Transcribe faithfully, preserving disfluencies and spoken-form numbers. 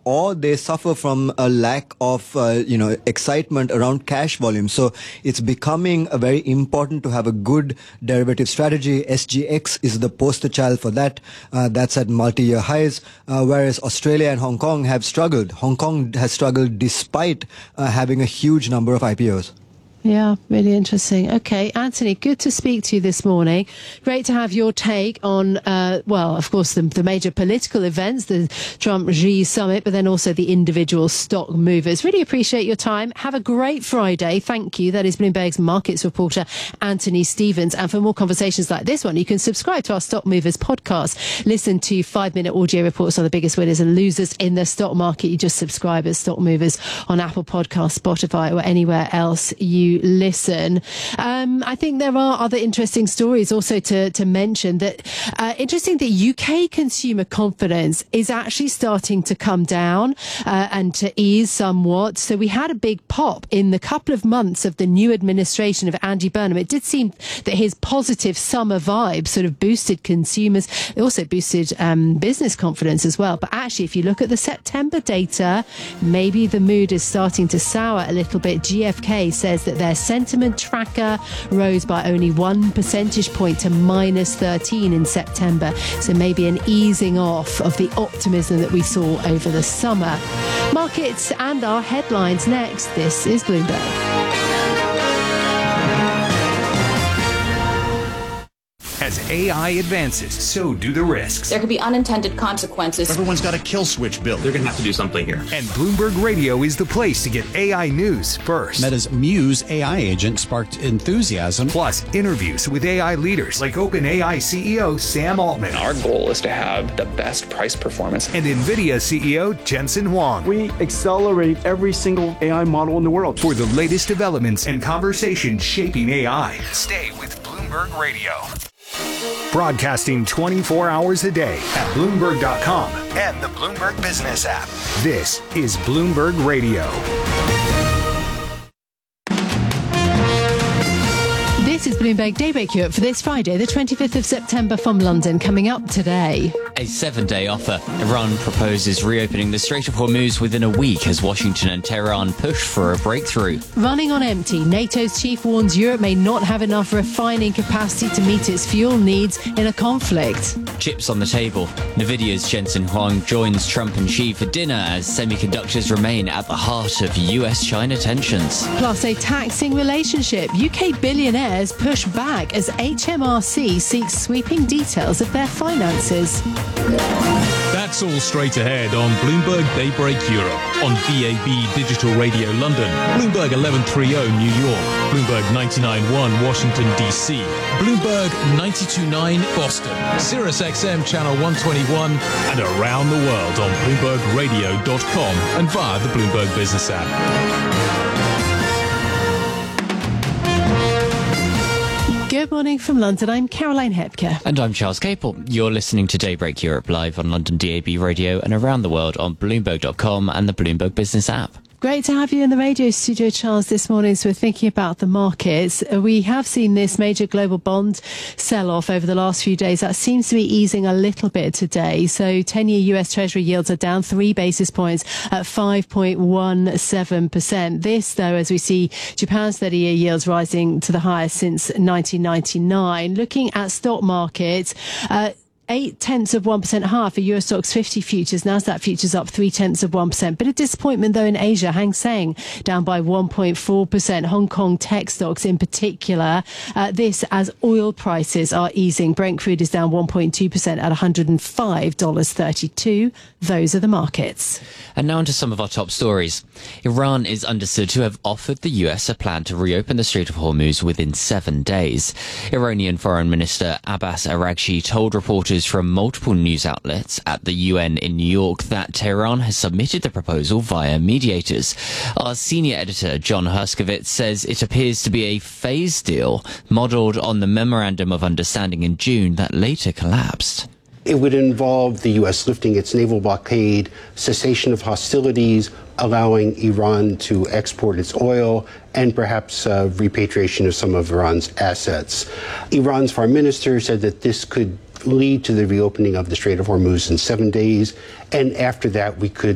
or they suffer from a lack of, uh, you know, excitement around cash volume. So it's becoming a very important to have a good derivative strategy. S G X is the poster child for that. Uh, that's at multi-year highs, uh, whereas Australia and Hong Kong have struggled. Hong Kong has struggled despite uh, having a huge number of I P Os. Yeah, really interesting. Okay, Anthony, good to speak to you this morning. Great to have your take on, uh, well, of course, the, the major political events, the Trump-Xi summit, but then also the individual stock movers. Really appreciate your time. Have a great Friday. Thank you. That is Bloomberg's markets reporter, Anthony Stevens. And for more conversations like this one, you can subscribe to our Stock Movers podcast. Listen to five-minute audio reports on the biggest winners and losers in the stock market. You just subscribe as Stock Movers on Apple Podcasts, Spotify, or anywhere else you listen. Um, I think there are other interesting stories also to, to mention that uh, interesting that U K consumer confidence is actually starting to come down uh, and to ease somewhat. So we had a big pop in the couple of months of the new administration of Andy Burnham. It did seem that his positive summer vibe sort of boosted consumers. It also boosted um, business confidence as well. But actually, if you look at the September data, maybe the mood is starting to sour a little bit. G F K says that their sentiment tracker rose by only one percentage point to minus thirteen in September. So maybe an easing off of the optimism that we saw over the summer. Markets and our headlines next. This is Bloomberg. As A I advances, so do the risks. There could be unintended consequences. Everyone's got a kill switch built. They're going to have to do something here. And Bloomberg Radio is the place to get A I news first. Meta's Muse A I agent sparked enthusiasm. Plus, interviews with A I leaders like OpenAI C E O Sam Altman. Our goal is to have the best price performance. And NVIDIA C E O Jensen Huang. We accelerate every single A I model in the world. For the latest developments and conversations shaping A I, stay with Bloomberg Radio. Broadcasting twenty-four hours a day at Bloomberg dot com and the Bloomberg Business app. This is Bloomberg Radio. This is Bloomberg Daybreak Europe for this Friday, the twenty-fifth of September from London. Coming up today. A seven-day offer. Iran proposes reopening the Strait of Hormuz within a week as Washington and Tehran push for a breakthrough. Running on empty, NATO's chief warns Europe may not have enough refining capacity to meet its fuel needs in a conflict. Chips on the table. NVIDIA's Jensen Huang joins Trump and Xi for dinner as semiconductors remain at the heart of U S China tensions. Plus a taxing relationship. U K billionaires push back as H M R C seeks sweeping details of their finances. That's all straight ahead on Bloomberg Daybreak Europe, on D A B Digital Radio London, Bloomberg eleven thirty New York, Bloomberg ninety-nine point one Washington, D C, Bloomberg ninety-two point nine Boston, Sirius X M Channel one twenty-one, and around the world on Bloomberg Radio dot com and via the Bloomberg Business app. Good morning from London. I'm Caroline Hepker. And I'm Charles Capel. You're listening to Daybreak Europe live on London D A B Radio and around the world on Bloomberg dot com and the Bloomberg Business app. Great to have you in the radio studio, Charles, this morning. So we're thinking about the markets. We have seen this major global bond sell-off over the last few days. That seems to be easing a little bit today. So ten-year U S Treasury yields are down three basis points at five point one seven percent. This, though, as we see Japan's thirty-year yields rising to the highest since nineteen ninety-nine. Looking at stock markets, uh, Eight tenths of one percent higher for Euro Stoxx fifty futures. Nasdaq futures up three tenths of one percent. Bit of disappointment though in Asia. Hang Seng down by one point four percent. Hong Kong tech stocks in particular. Uh, this as oil prices are easing. Brent crude is down one point two percent at one hundred five dollars thirty-two. Those are the markets. And now on to some of our top stories. Iran is understood to have offered the U S a plan to reopen the Strait of Hormuz within seven days. Iranian Foreign Minister Abbas Araghchi told reporters from multiple news outlets at the U N in New York that Tehran has submitted the proposal via mediators. Our senior editor, John Herskovitz, says it appears to be a phased deal modelled on the Memorandum of Understanding in June that later collapsed. It would involve the U S lifting its naval blockade, cessation of hostilities, allowing Iran to export its oil, and perhaps uh, repatriation of some of Iran's assets. Iran's foreign minister said that this could lead to the reopening of the Strait of Hormuz in seven days, and after that we could